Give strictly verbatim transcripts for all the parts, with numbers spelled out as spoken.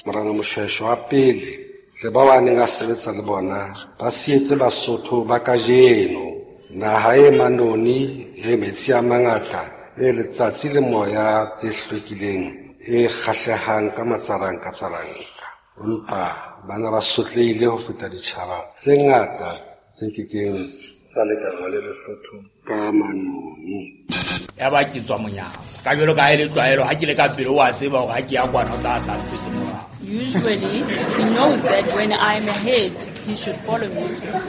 Morana Moshweshwe wa pele le ba ba neng a sebetsa le bona ba sietse Basotho ba kajeno naha e manoni e metsi a mangata e letsatsi le moya tse hlwekileng e kgahlehang ka matsarang ka tsaranka empa bana ba sotlehile ho feta ditjhaba tse ngata tse kekeng tsa lekana le Lesotho ka manoni ya ba ke tswa monyako ka jelo ka ile tlwaelo ha ke le ka pele wa tseba hore ha ke ya kwana tla tla tse mora. Usually he knows that when I'm ahead he should follow me.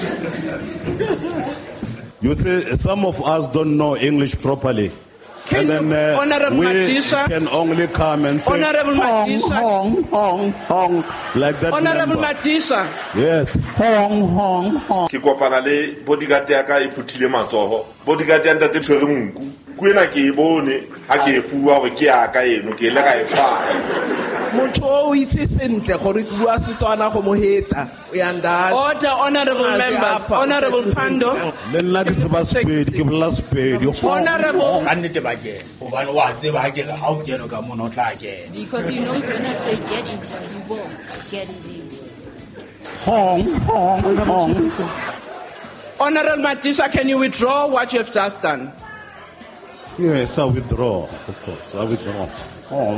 You see, some of us don't know English properly. Can and then uh, Honorable we Matisha, can only come and say Honorable hong, Matisha, hong, hong, hong, like that. Honorable number. Matisha. Yes. Hong, hong, hong. Ke kopana le bodyguard ya ka e phuthile matsoho. Bodyguard ya ntate tshwere nku. Kuena ke e bone ha ke e fuwa hore ke ya ka eno ke le ga e tshwara. Motho o itse sentle gore ke bua Setswana go mo heta o ya ndala. Order, honorable members, honorable Pando. Le nna ke tseba Sepedi ke bola Sepedi. Honorable. Ka nnete ba ke hobane wa tseba ha ke ha o keno ka mona o tla kena. Because he knows when I say get in here, he will get in there. Hong, hong, hong. Honorable Matisha, can you withdraw what you have just done? Yes, I withdraw, of course. I withdraw. Hong.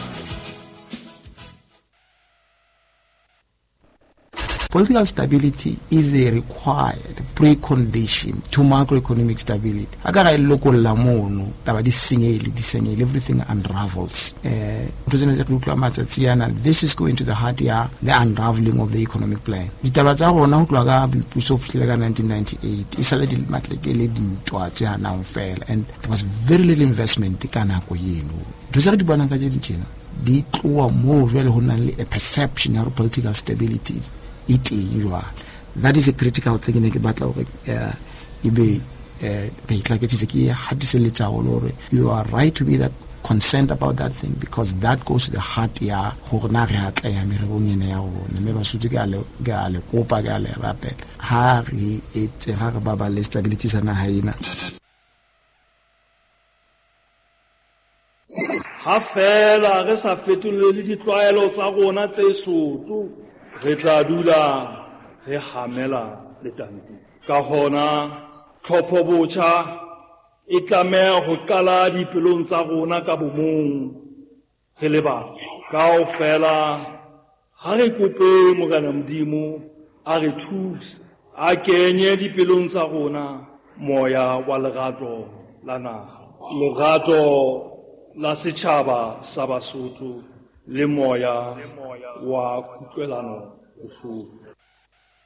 Political stability is a required precondition to macroeconomic stability. Agara local lamono, taba di singeli, di singeli, everything unravels. President Jacob this is going to the heart here, the unraveling of the economic plan. The tabaza rona ho tloga puso fitlela nineteen ninety-eight. Isale di matlekele dintwa tja na fell, and there was very little investment ka nako yeno. Re di bona ka je ditjena. Di tloa mo jwale ho nang le a perception of political stability. It is that is a critical thing in the battle of Ibe. You are right to be that concerned about that thing because that goes to the heart. Ya hona re ya merongene ya rona me ba sutse ka le ga le kopa ga le rapel ha re etse ha re baba le stability sana haina. Ha fela re sa fetolele ditlwaelo tsa rona tse soto re tla dula re hamela le tanti ka hona tlhopho botjha e tlameha go qala dipelong tsa rona ka bomong re le ba kaofela ha re kope Morena Modimo a re thuse a kenye dipelong tsa rona moya wa lerato la naga lerato la setjhaba sa Basotho le moya wa kutlwelano bohloko.